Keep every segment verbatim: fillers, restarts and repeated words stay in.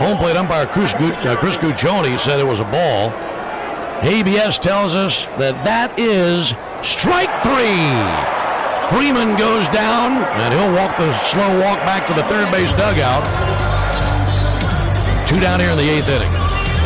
Home plate umpire Chris, Gu- uh, Chris Guccione said it was a ball. A B S tells us that that is strike three. Freeman goes down, and he'll walk the slow walk back to the third base dugout. Two down here in the eighth inning.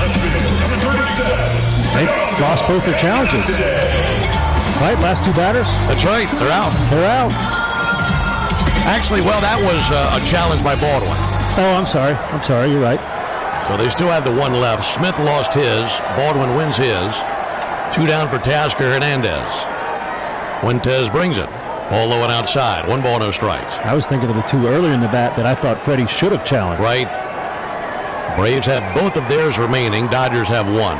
They lost both their challenges. Right, last two batters? That's right, they're out. They're out. Actually, well, that was uh, a challenge by Baldwin. Oh, I'm sorry. I'm sorry, you're right. So they still have the one left. Smith lost his. Baldwin wins his. Two down for Teoscar Hernandez. Fuentes brings it. Ball low and outside. One ball, no strikes. I was thinking of the two earlier in the bat that I thought Freddie should have challenged. Right. Braves have both of theirs remaining. Dodgers have one.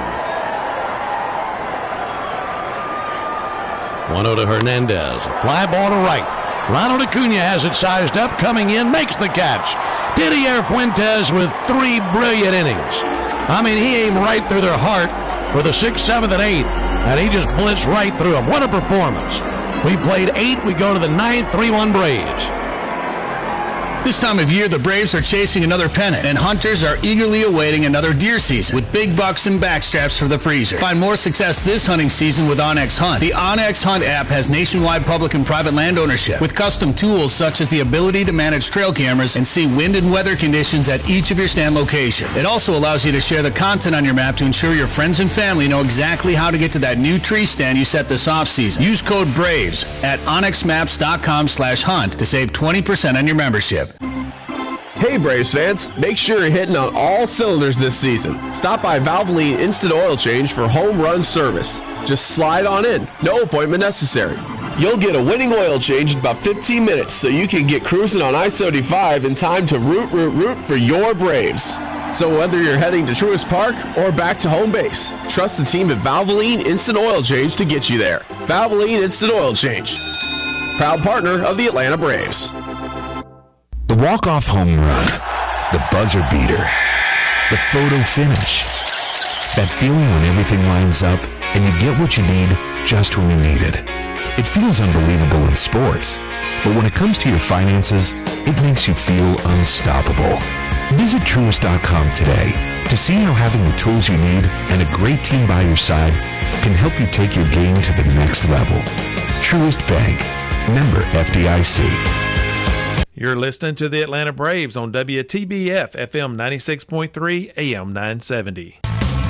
one oh to Hernandez. A fly ball to right. Ronald Acuna has it sized up. Coming in, makes the catch. Didier Fuentes with three brilliant innings. I mean, he aimed right through their heart for the sixth, seventh, and eighth, and he just blitzed right through them. What a performance. We played eight. We go to the ninth. three one Braves. This time of year, the Braves are chasing another pennant, and hunters are eagerly awaiting another deer season with big bucks and backstraps for the freezer. Find more success this hunting season with onX Hunt. The onX Hunt app has nationwide public and private land ownership with custom tools such as the ability to manage trail cameras and see wind and weather conditions at each of your stand locations. It also allows you to share the content on your map to ensure your friends and family know exactly how to get to that new tree stand you set this off season. Use code BRAVES at onX maps dot com slash hunt to save twenty percent on your membership. Hey Braves fans, make sure you're hitting on all cylinders this season. Stop by Valvoline Instant Oil Change for home run service. Just slide on in, no appointment necessary. You'll get a winning oil change in about fifteen minutes so you can get cruising on I seventy-five in time to root, root, root for your Braves. So whether you're heading to Truist Park or back to home base, trust the team at Valvoline Instant Oil Change to get you there. Valvoline Instant Oil Change, proud partner of the Atlanta Braves. The walk-off home run, the buzzer beater, the photo finish. That feeling when everything lines up and you get what you need just when you need it. It feels unbelievable in sports, but when it comes to your finances, it makes you feel unstoppable. Visit Truist dot com today to see how having the tools you need and a great team by your side can help you take your game to the next level. Truist Bank, member F D I C. You're listening to the Atlanta Braves on W T B F F M ninety-six point three A M nine seventy.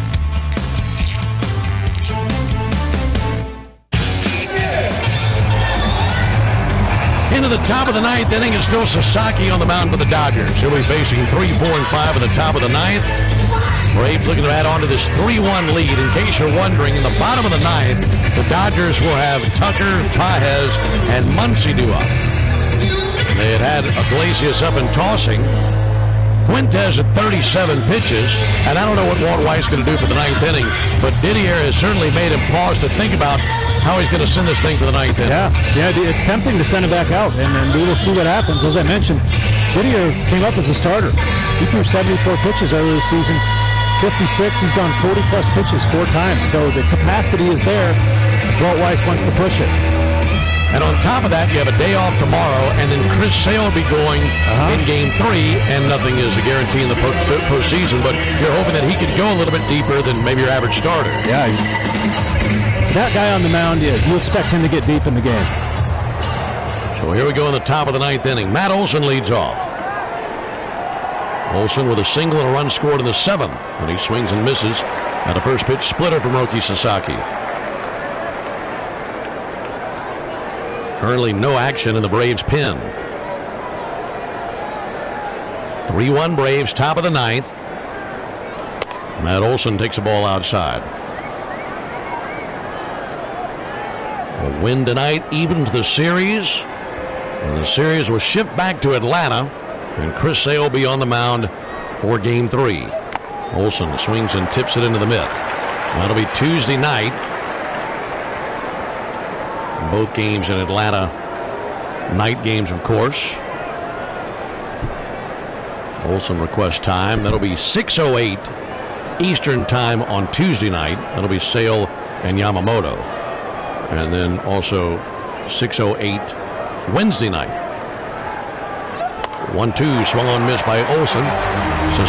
Into the top of the ninth inning, it's still Sasaki on the mound for the Dodgers. He'll be facing three, four, and five at the top of the ninth. Braves looking to add on to this three one lead. In case you're wondering, in the bottom of the ninth, the Dodgers will have Tucker, Pages, and Muncy due up. They had had Iglesias up and tossing. Fuentes at thirty-seven pitches, and I don't know what Walt White's going to do for the ninth inning, but Didier has certainly made him pause to think about how he's going to send this thing for the ninth inning. Yeah, yeah, it's tempting to send him back out, and, and we will see what happens. As I mentioned, Didier came up as a starter. He threw seventy-four pitches earlier this season, fifty-six. He's gone forty-plus pitches four times, so the capacity is there. Walt Weiss wants to push it. And on top of that, you have a day off tomorrow, and then Chris Sale will be going uh-huh. in game three, and nothing is a guarantee in the post- postseason, but you're hoping that he could go a little bit deeper than maybe your average starter. Yeah. That guy on the mound, yeah, you expect him to get deep in the game. So here we go in the top of the ninth inning. Matt Olson leads off. Olson with a single and a run scored in the seventh, and he swings and misses at a first pitch splitter from Roki Sasaki. Currently no action in the Braves pen. three one Braves, top of the ninth. Matt Olson takes the ball outside. A win tonight evens the series, and the series will shift back to Atlanta, and Chris Sale will be on the mound for game three. Olson swings and tips it into the mitt. That'll be Tuesday night. Both games in Atlanta, night games, of course. Olson requests time. That'll be six oh eight Eastern time on Tuesday night. That'll be Sale and Yamamoto. And then also six oh eight Wednesday night. one two swung on, missed by Olson.